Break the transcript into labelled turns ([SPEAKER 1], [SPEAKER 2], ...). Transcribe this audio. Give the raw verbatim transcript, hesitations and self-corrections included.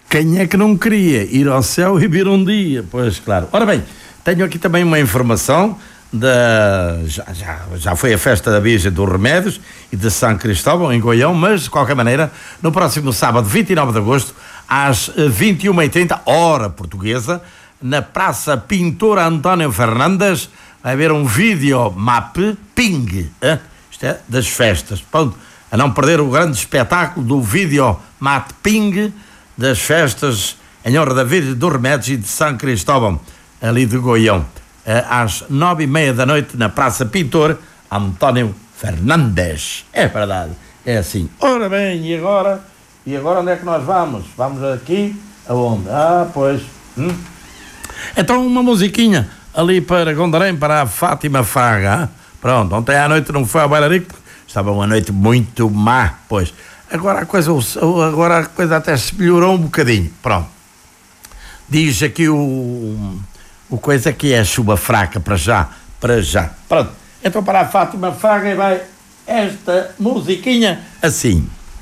[SPEAKER 1] Quem é que não queria ir ao céu e vir um dia? Pois claro. Ora bem, tenho aqui também uma informação da... Já, já, já foi a festa da Virgem dos Remédios e de São Cristóvão, em Goião, mas, de qualquer maneira, no próximo sábado, vinte e nove de agosto, às vinte e uma e trinta, hora portuguesa, na Praça Pintor António Fernandes, vai haver um vídeo map ping, hein? Isto é, das festas. Pronto, a não perder o grande espetáculo do vídeo map ping das festas em honra da Virgem dos Remédios e de São Cristóvão, ali de Goião, às nove e meia da noite, na Praça Pintor António Fernandes. É verdade, é assim. Ora bem, e agora? E agora onde é que nós vamos? Vamos aqui, aonde? Ah, pois. Hum? Então uma musiquinha ali para Gondarém, para a Fátima Fraga. Hein? Pronto, ontem à noite não foi ao bailarico, estava uma noite muito má, pois. Agora a coisa, agora a coisa até se melhorou um bocadinho. Pronto. Diz aqui o, o coisa que é chuva fraca para já, para já. Pronto. Então para a Fátima Fraga vai esta musiquinha assim.